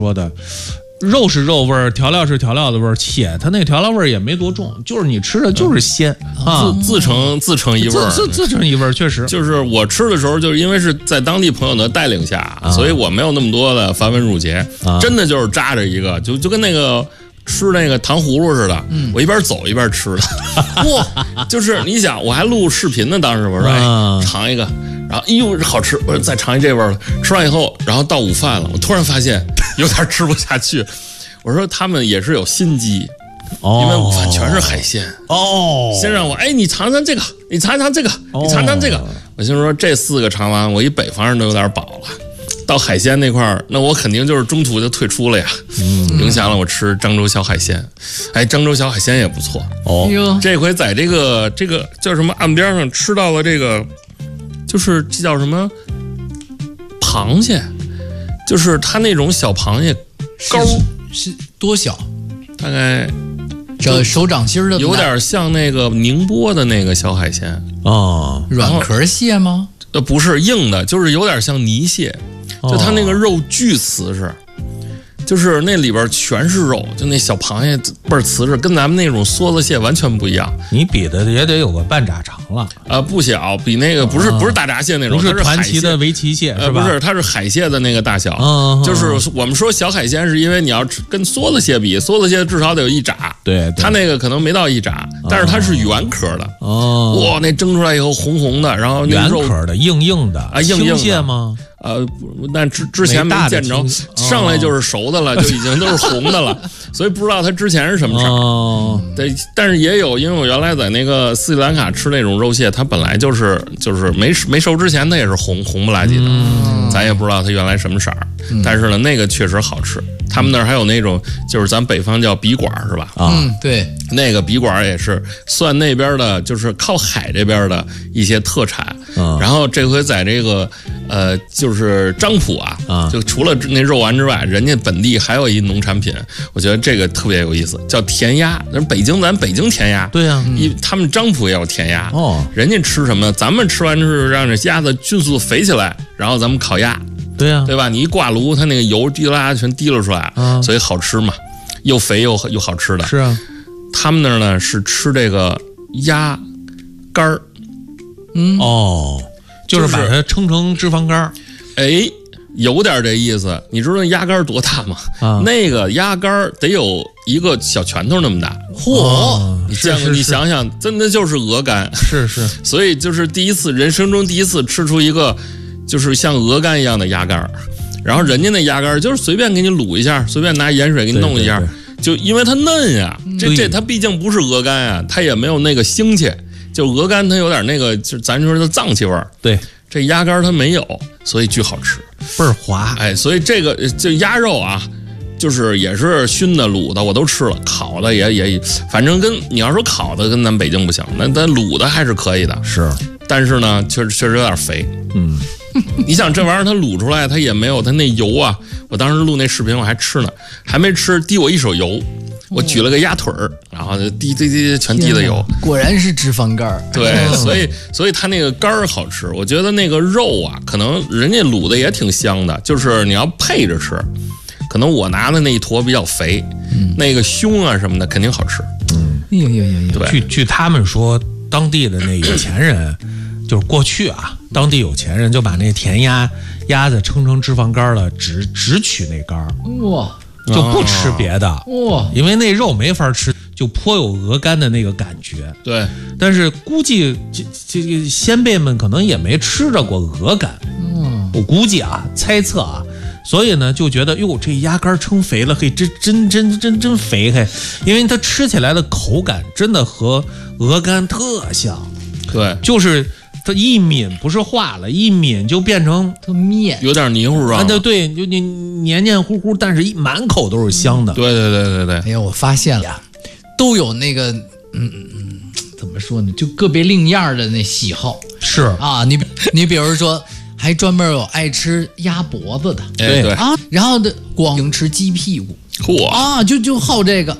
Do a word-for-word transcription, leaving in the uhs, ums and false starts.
说的。肉是肉味儿，调料是调料的味儿，且它那个调料味儿也没多重，就是你吃的就是鲜、嗯、 啊，自自成自成一味儿， 自自成一味儿，确实。 就是我吃的时候，就是因为是在当地朋友的带领下，啊、所以我没有那么多的繁文缛节，啊、真的就是扎着一个，就就跟那个吃那个糖葫芦似的，嗯、我一边走一边吃的。哇，就是你想，我还录视频呢，当时我说，啊、哎，尝一个。然后，哎呦，好吃！我说再尝一这味儿了。吃完以后，然后到午饭了，我突然发现有点吃不下去。我说他们也是有心机，哦、因为午饭全是海鲜哦。先让我，哎，你尝尝这个，你尝尝这个，你尝尝这个。哦、我心说这四个尝完，我一北方人都有点饱了。到海鲜那块儿，那我肯定就是中途就退出了呀，嗯、影响了我吃漳州小海鲜。哎，漳州小海鲜也不错哦。这回在这个这个叫什么岸边上吃到了这个。就是这叫什么螃蟹，就是它那种小螃蟹膏是, 是多小？ 大概这手掌心的， 有点像那个宁波的那个小海鲜哦。软壳蟹吗？ 呃，不是硬的，就是有点像泥蟹，就它那个肉巨瓷实。就是那里边全是肉，就那小螃蟹倍儿瓷实，跟咱们那种梭子蟹完全不一样。 你比的也得有个半拃长了啊、 呃，不小，比那个不是、啊、不是大闸蟹那种， 不是传奇的围棋蟹， 呃，不是，它是海蟹的那个大小。啊、就是我们说小海鲜，是因为你要跟梭子蟹比，梭子蟹至少得有一拃， 对， 它那个可能没到一拃，但是它是圆壳的。哦，哇，那蒸出来以后红红的，然后那肉圆壳的，硬硬的啊，硬硬的蟹吗？ 呃，但之之前没见着，上来就是熟的了，就已经都是红的了，所以不知道它之前是什么色儿。哦，对，但是也有，因为我原来在那个斯里兰卡吃那种肉蟹，它本来就是就是没没熟之前它也是红红不拉几的，嗯、咱也不知道它原来什么色儿。嗯、但是呢，那个确实好吃。他们那儿还有那种，就是咱北方叫笔管是吧？ 啊，嗯，对， 那个笔管也是算那边的，就是靠海这边的一些特产。嗯、然后这回在这个呃，就是漳浦啊，啊就除了那肉丸之外，人家本地还有一农产品，我觉得这个特别有意思，叫甜鸭。那北京咱北京甜鸭， 对呀、啊， 一他们漳浦也有甜鸭。 哦， 人家吃什么？咱们吃完是让这鸭子迅速肥起来，然后咱们烤鸭。 对呀、啊， 对吧？你一挂炉，它那个油滴啦全滴了出来，啊、所以好吃嘛，又肥又又好吃的。 是啊， 他们那儿呢是吃这个鸭肝儿， 嗯哦，就是把它称成脂肪肝儿。 哎，有点这意思。你知道鸭肝多大吗？啊，那个鸭肝得有一个小拳头那么大。 嚯、 哦！你见过？你想想，真的就是鹅肝。 是是。 所以就是第一次，人生中第一次吃出一个。就是像鹅肝一样的鸭肝，然后人家那鸭肝就是随便给你卤一下，随便拿盐水给你弄一下，对对对就因为它嫩呀，这这它毕竟不是鹅肝呀，它也没有那个腥气，就鹅肝它有点那个，就咱说的脏气味儿。 对， 这鸭肝它没有，所以巨好吃， 倍儿滑。 哎，所以这个这鸭肉啊，就是也是熏的、卤的，我都吃了，烤的也也，反正跟你要说烤的跟咱北京不行，那咱卤的还是可以的。 是， 但是呢，确实确实有点肥。嗯。你想这玩意儿它卤出来，它也没有它那油啊！我当时录那视频我还吃呢，还没吃滴我一手油，我举了个鸭腿儿，然后就滴滴滴全滴的油， 果然是脂肪肝儿。 对，所以所以它那个肝儿好吃，我觉得那个肉啊，可能人家卤的也挺香的，就是你要配着吃，可能我拿的那一坨比较肥，嗯、那个胸啊什么的肯定好吃。 嗯， 哎呀呀呀！ 对， 据据他们说，当地的那有钱人。就是过去啊，当地有钱人就把那甜鸭鸭子称成脂肪肝了，只只取那肝儿， 哇， 就不吃别的， 哇， 因为那肉没法吃，就颇有鹅肝的那个感觉。 对， 但是估计这这个先辈们可能也没吃着过鹅肝，嗯，我估计啊，猜测啊。所以呢，就觉得哟，这鸭肝称肥了，嘿，真真真真真肥嘿，因为它吃起来的口感真的和鹅肝特像， 对， 就是。它一抿不是化了，一抿就变成它面， 有点泥糊状。 啊，对对，就你黏黏糊糊，但是一满口都是香的。 对对对对对。 哎呀，我发现了呀，都有那个，嗯嗯嗯，怎么说呢？就个别另样的那喜好。 是啊，你你比如说，还专门有爱吃鸭脖子的， 对对啊，然后的光吃鸡屁股， 嚯啊，就就好这个。